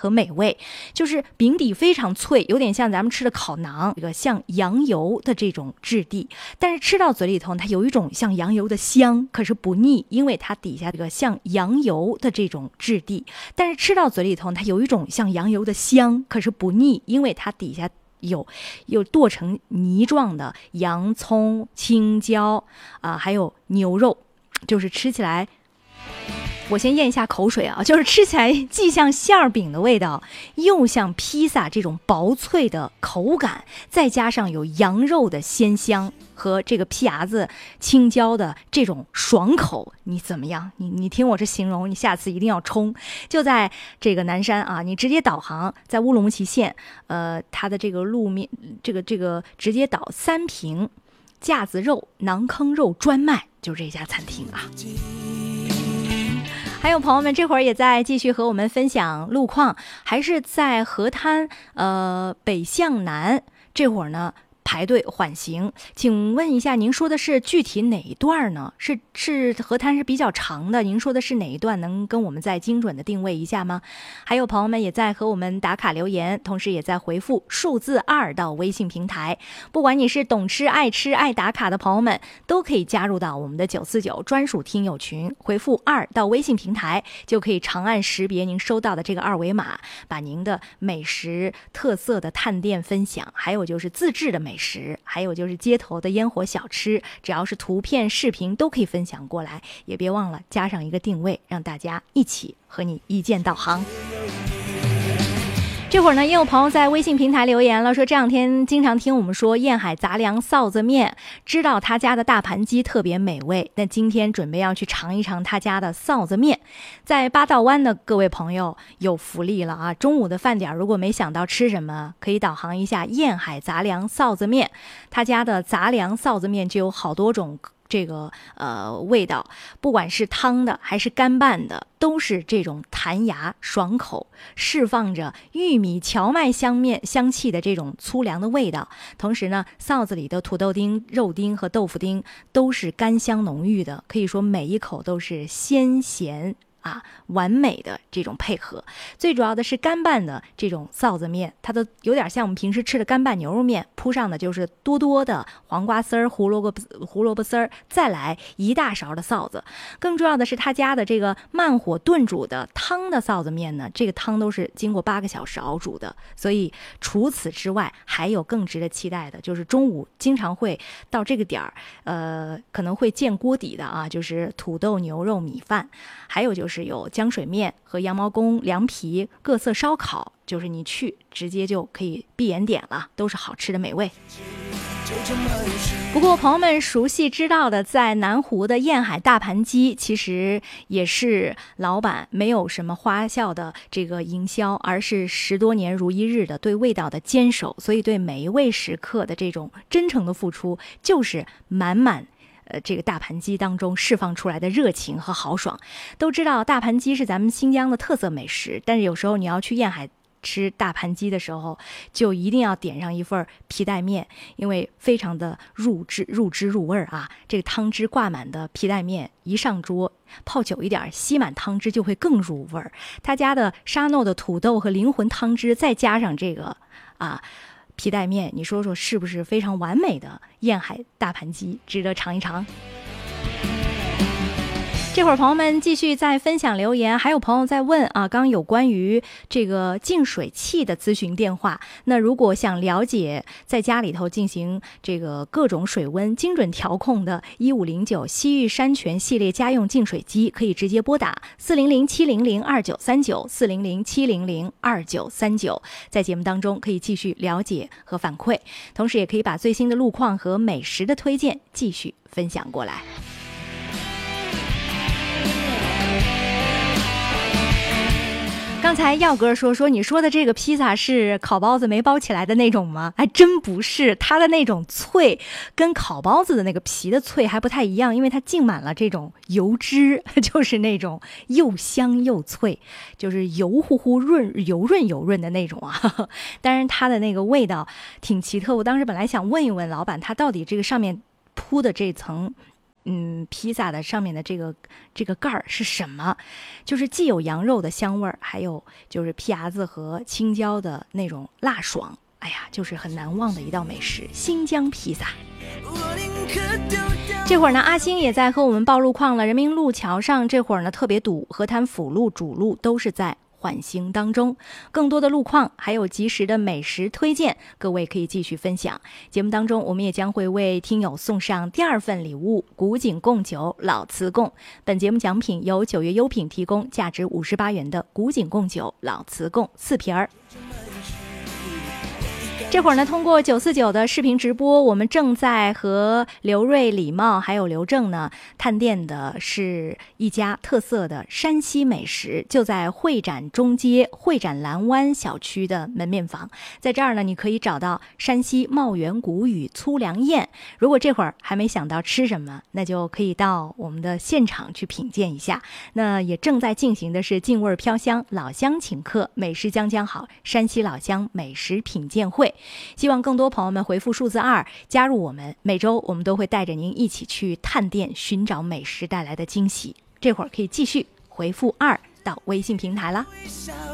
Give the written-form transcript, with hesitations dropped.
和美味，就是饼底非常脆，有点像咱们吃的烤馕，这个像羊油的这种质地，但是吃到嘴里头它有一种像羊油的香，可是不腻，因为它底下这个像羊油的这种质地，但是吃到嘴里头它有一种像羊油的香，可是不腻，因为它底下有剁成泥状的洋葱、青椒还有牛肉，就是吃起来，我先咽一下口水啊，就是吃起来既像馅饼的味道，又像披萨这种薄脆的口感，再加上有羊肉的鲜香和这个皮牙子、青椒的这种爽口，你怎么样？你听我这形容，你下次一定要冲。就在这个南山啊，你直接导航在乌鲁木齐县，它的这个路面，这个直接导3平架子肉馕坑肉专卖，就这家餐厅啊。还有朋友们这会儿也在继续和我们分享路况，还是在河滩北向南，这会儿呢排队缓行，请问一下，您说的是具体哪一段呢？是河滩是比较长的，您说的是哪一段？能跟我们再精准的定位一下吗？还有朋友们也在和我们打卡留言，同时也在回复数字2到微信平台。不管你是懂吃、爱吃、爱打卡的朋友们，都可以加入到我们的949专属听友群，回复2到微信平台，就可以长按识别您收到的这个二维码，把您的美食特色的探店分享，还有就是自制的美食，还有就是街头的烟火小吃，只要是图片视频都可以分享过来，也别忘了加上一个定位，让大家一起和你一键导航。这会儿呢，也有朋友在微信平台留言了，说这两天经常听我们说燕海杂粮臊子面，知道他家的大盘鸡特别美味，那今天准备要去尝一尝他家的臊子面。在八道湾的各位朋友有福利了啊！中午的饭点如果没想到吃什么，可以导航一下燕海杂粮臊子面，他家的杂粮臊子面就有好多种这个味道，不管是汤的还是干拌的，都是这种弹牙爽口，释放着玉米荞麦香气的这种粗粮的味道。同时呢，臊子里的土豆丁、肉丁和豆腐丁都是干香浓郁的，可以说每一口都是鲜咸完美的这种配合。最主要的是干拌的这种臊子面，它都有点像我们平时吃的干拌牛肉面，铺上的就是多多的黄瓜丝儿、胡萝卜丝儿，再来一大勺的臊子。更重要的是他家的这个慢火炖煮的汤的臊子面呢，这个汤都是经过8个小时熬煮的。所以除此之外，还有更值得期待的，就是中午经常会到这个点儿，可能会见锅底的啊，就是土豆牛肉米饭，还有就是有浆水面和羊毛公凉皮各色烧烤，就是你去直接就可以闭眼点了，都是好吃的美味。不过朋友们熟悉知道的，在南湖的燕海大盘鸡其实也是老板没有什么花哨的这个营销，而是10多年如一日的对味道的坚守，所以对每一位食客的这种真诚的付出，就是满满这个大盘鸡当中释放出来的热情和豪爽。都知道大盘鸡是咱们新疆的特色美食，但是有时候你要去燕海吃大盘鸡的时候，就一定要点上一份皮带面，因为非常的入汁入味啊！这个汤汁挂满的皮带面一上桌，泡久一点，吸满汤汁就会更入味儿。他家的沙糯的土豆和灵魂汤汁，再加上这个皮带面，你说说是不是非常完美的燕海大盘鸡，值得尝一尝。这会儿朋友们继续在分享留言，还有朋友在问刚有关于这个净水器的咨询电话。那如果想了解在家里头进行这个各种水温精准调控的1509西域山泉系列家用净水机，可以直接拨打400-700-2939，400-700-2939，在节目当中可以继续了解和反馈，同时也可以把最新的路况和美食的推荐继续分享过来。刚才耀哥说你说的这个披萨是烤包子没包起来的那种吗？还真不是，它的那种脆跟烤包子的那个皮的脆还不太一样，因为它浸满了这种油脂，就是那种又香又脆，就是油乎乎油润的那种啊。当然它的那个味道挺奇特，我当时本来想问一问老板，他到底这个上面铺的这层披萨的上面的这个盖儿是什么？就是既有羊肉的香味儿，还有就是皮牙子和青椒的那种辣爽。哎呀，就是很难忘的一道美食——新疆披萨。这会儿呢，阿星也在和我们报路况了。人民路桥上这会儿呢特别堵，河滩辅路主路都是在缓行当中。更多的路况还有及时的美食推荐，各位可以继续分享。节目当中我们也将会为听友送上第2份礼物——古井贡酒老瓷贡。本节目奖品由9月优品提供，价值58元的古井贡酒老瓷贡4瓶儿。这会儿呢，通过949的视频直播，我们正在和刘瑞、李茂还有刘正呢探店的是一家特色的山西美食，就在会展中街会展蓝湾小区的门面房。在这儿呢，你可以找到山西茂源古语粗粮宴。如果这会儿还没想到吃什么，那就可以到我们的现场去品鉴一下。那也正在进行的是劲味飘香老乡请客美食将将好山西老乡美食品鉴会。希望更多朋友们回复数字2加入我们，每周我们都会带着您一起去探店，寻找美食带来的惊喜。这会儿可以继续回复2到微信平台了。